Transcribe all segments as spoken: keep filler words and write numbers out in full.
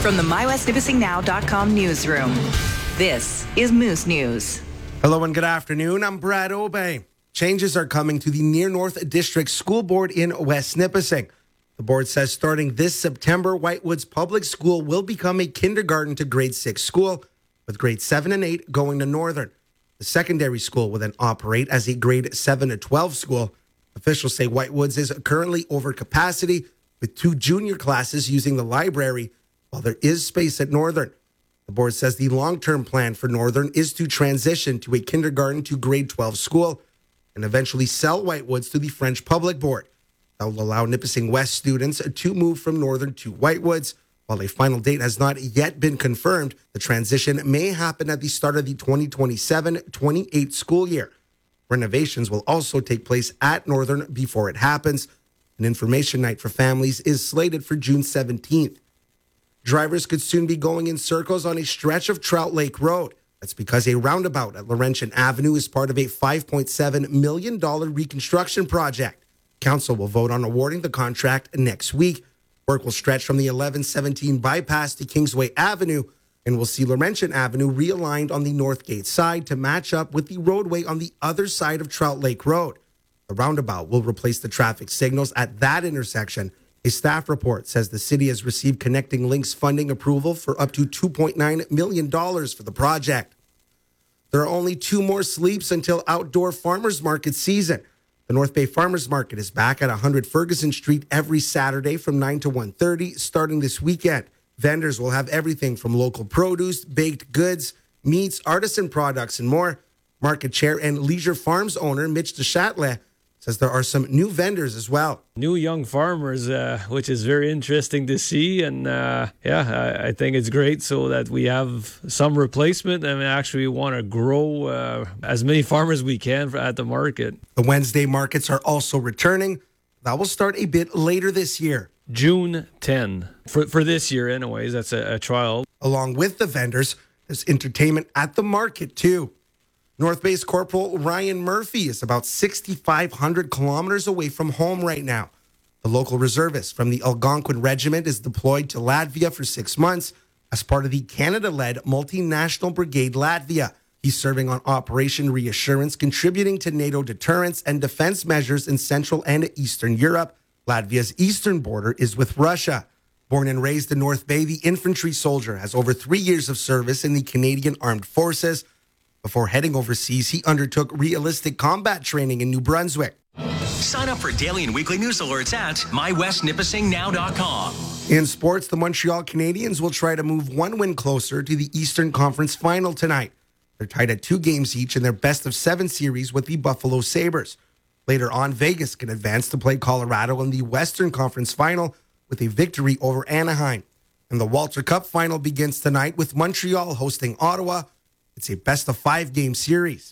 From the my west nipissing now dot com newsroom, this is Moose News. Hello and good afternoon. I'm Brad Obey. Changes are coming to the Near North District School Board in West Nipissing. The board says starting this September, Whitewoods Public School will become a kindergarten to grade six school, with grade seven and eight going to Northern. The secondary school will then operate as a grade seven to twelve school. Officials say Whitewoods is currently over capacity, with two junior classes using the library, while there is space at Northern. The board says the long-term plan for Northern is to transition to a kindergarten to grade twelve school and eventually sell Whitewoods to the French Public Board. That will allow Nipissing West students to move from Northern to Whitewoods. While a final date has not yet been confirmed, the transition may happen at the start of the twenty twenty-seven twenty-eight school year. Renovations will also take place at Northern before it happens. An information night for families is slated for June seventeenth. Drivers could soon be going in circles on a stretch of Trout Lake Road. That's because a roundabout at Laurentian Avenue is part of a five point seven million dollars reconstruction project. Council will vote on awarding the contract next week. Work will stretch from the eleven seventeen bypass to Kingsway Avenue and will see Laurentian Avenue realigned on the Northgate side to match up with the roadway on the other side of Trout Lake Road. The roundabout will replace the traffic signals at that intersection. A staff report says the city has received Connecting Links funding approval for up to two point nine million dollars for the project. There are only two more sleeps until outdoor farmers market season. The North Bay Farmers Market is back at one hundred Ferguson Street every Saturday from nine to one thirty starting this weekend. Vendors will have everything from local produce, baked goods, meats, artisan products, and more. Market chair and Leisure Farms owner Mitch DeChâtelet says there are some new vendors as well. New young farmers, uh, which is very interesting to see. And uh, yeah, I, I think it's great so that we have some replacement and actually want to grow uh, as many farmers we can at the market. The Wednesday markets are also returning. That will start a bit later this year. June tenth. For, for this year anyways, that's a, a trial. Along with the vendors, there's entertainment at the market too. North Bay's Corporal Ryan Murphy is about six thousand five hundred kilometers away from home right now. The local reservist from the Algonquin Regiment is deployed to Latvia for six months as part of the Canada-led Multinational Brigade Latvia. He's serving on Operation Reassurance, contributing to NATO deterrence and defense measures in Central and Eastern Europe. Latvia's eastern border is with Russia. Born and raised in North Bay, the infantry soldier has over three years of service in the Canadian Armed Forces. Before heading overseas, he undertook realistic combat training in New Brunswick. Sign up for daily and weekly news alerts at my west nipissing now dot com. In sports, the Montreal Canadiens will try to move one win closer to the Eastern Conference Final tonight. They're tied at two games each in their best of seven series with the Buffalo Sabres. Later on, Vegas can advance to play Colorado in the Western Conference Final with a victory over Anaheim. And the Walter Cup Final begins tonight with Montreal hosting Ottawa. It's a best-of-five game series.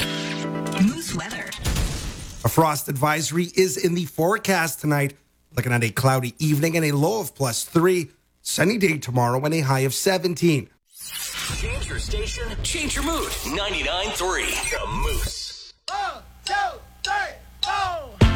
Moose weather. A frost advisory is in the forecast tonight. Looking at a cloudy evening and a low of plus three. Sunny day tomorrow and a high of seventeen. Change your station, change your mood. ninety-nine point three The Moose. One, two, three.